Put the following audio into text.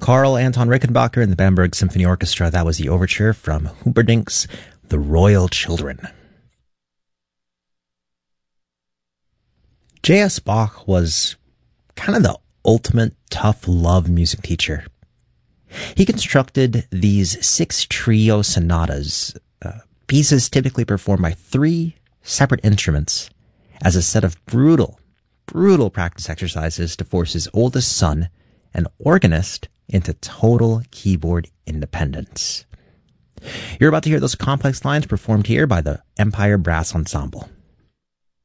Karl Anton Rickenbacker and the Bamberg Symphony Orchestra. That was the overture from Humperdinck's The Royal Children. J.S. Bach was kind of the ultimate tough love music teacher. He constructed these 6 trio sonatas, pieces typically performed by 3 separate instruments, as a set of brutal practice exercises to force his oldest son, an organist, into total keyboard independence. You're about to hear those complex lines performed here by the Empire Brass Ensemble.